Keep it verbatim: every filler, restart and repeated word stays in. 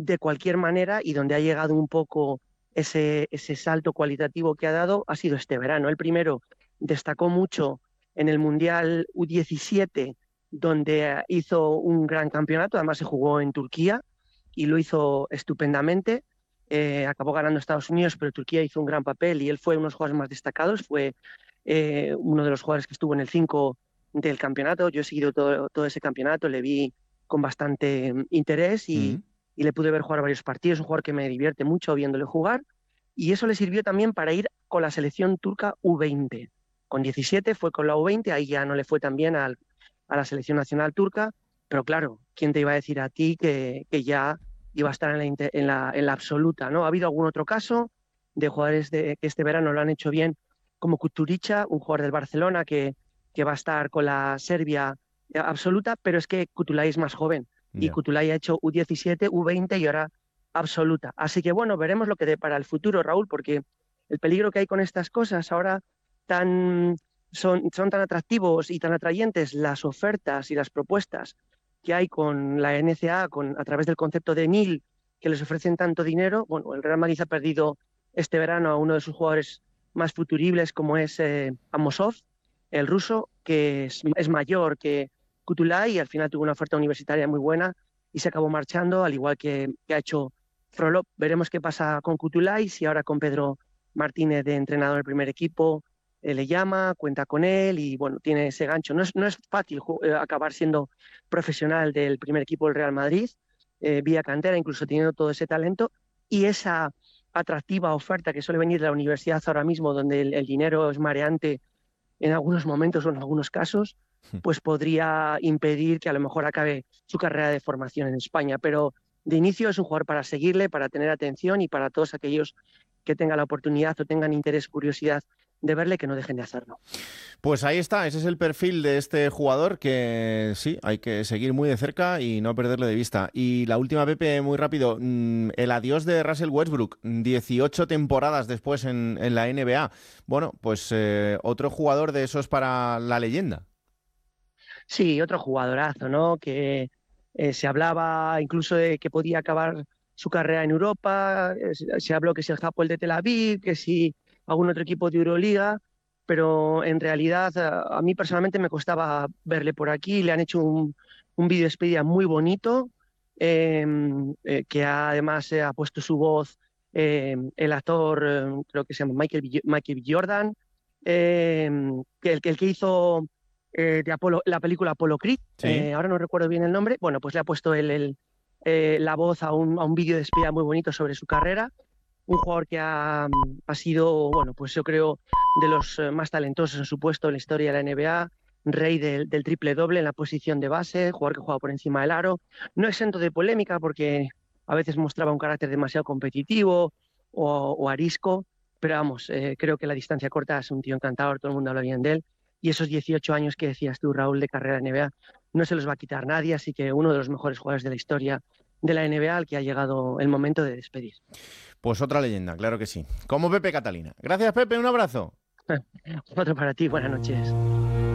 de cualquier manera, y donde ha llegado un poco ese, ese salto cualitativo que ha dado ha sido este verano. El primero destacó mucho en el Mundial U diecisiete, donde hizo un gran campeonato, además se jugó en Turquía y lo hizo estupendamente. Eh, acabó ganando Estados Unidos, pero Turquía hizo un gran papel y él fue uno de los jugadores más destacados, fue eh, uno de los jugadores que estuvo en el cinco del campeonato. Yo he seguido todo, todo ese campeonato, le vi con bastante mm, interés y, Mm. y le pude ver jugar varios partidos, un jugador que me divierte mucho viéndole jugar, y eso le sirvió también para ir con la selección turca U veinte. Con diecisiete fue con la U veinte, ahí ya no le fue tan bien al, a la selección nacional turca, pero claro, ¿quién te iba a decir a ti que, que ya iba a estar en la, inte- en la, en la absoluta, ¿no? Ha habido algún otro caso de jugadores de, que este verano lo han hecho bien, como Kusturica, un jugador del Barcelona que, que va a estar con la Serbia eh, absoluta, pero es que Kutulay es más joven y Ya. Kutulay ha hecho U diecisiete, U veinte y ahora absoluta. Así que bueno, veremos lo que dé para el futuro, Raúl, porque el peligro que hay con estas cosas ahora tan, son, son tan atractivos y tan atrayentes las ofertas y las propuestas que hay con la N C A A, con, a través del concepto de Nil, que les ofrecen tanto dinero. Bueno, el Real Madrid ha perdido este verano a uno de sus jugadores más futuribles, como es eh, Amosov, el ruso, que es, es mayor que Kutulay y al final tuvo una oferta universitaria muy buena y se acabó marchando, al igual que, que ha hecho Frolov. Veremos qué pasa con Kutulay, si ahora con Pedro Martínez de entrenador del primer equipo eh, le llama, cuenta con él y bueno, tiene ese gancho. No es, no es fácil eh, acabar siendo profesional del primer equipo del Real Madrid, eh, vía cantera, incluso teniendo todo ese talento y esa atractiva oferta que suele venir de la universidad ahora mismo, donde el, el dinero es mareante en algunos momentos o en algunos casos, pues podría impedir que a lo mejor acabe su carrera de formación en España. Pero de inicio es un jugador para seguirle, para tener atención y para todos aquellos que tengan la oportunidad o tengan interés, curiosidad de verle, que no dejen de hacerlo. Pues ahí está, ese es el perfil de este jugador que sí, hay que seguir muy de cerca y no perderle de vista. Y la última, Pepe, muy rápido, el adiós de Russell Westbrook, dieciocho temporadas después en, en la N B A. Bueno, pues eh, otro jugador de esos para la leyenda. Sí, otro jugadorazo, ¿no? Que eh, se hablaba incluso de que podía acabar su carrera en Europa, eh, se, se habló que si el Hapoel de Tel Aviv, que si algún otro equipo de Euroliga, pero en realidad a, a mí personalmente me costaba verle por aquí. Le han hecho un, un vídeo despedida muy bonito, eh, eh, que ha, además eh, ha puesto su voz eh, el actor, eh, creo que se llama Michael, B- Michael B. Jordan, eh, que el, que el que hizo eh, de Apolo, la película Apollo Creed, Sí. eh, ahora no recuerdo bien el nombre, bueno, pues le ha puesto el, el, eh, la voz a un, a un vídeo de despedida muy bonito sobre su carrera, un jugador que ha, ha sido, bueno, pues yo creo de los eh, más talentosos en su puesto en la historia de la N B A, rey del, del triple doble en la posición de base, jugador que juega por encima del aro, no exento de polémica porque a veces mostraba un carácter demasiado competitivo o, o arisco, pero vamos, eh, creo que la distancia corta es un tío encantador, todo el mundo habla bien de él, y esos dieciocho años que decías tú, Raúl, de carrera N B A, no se los va a quitar nadie, así que uno de los mejores jugadores de la historia de la N B A al que ha llegado el momento de despedir. Pues otra leyenda, claro que sí. Como Pepe Catalina. Gracias, Pepe, un abrazo. Otro para ti, buenas noches.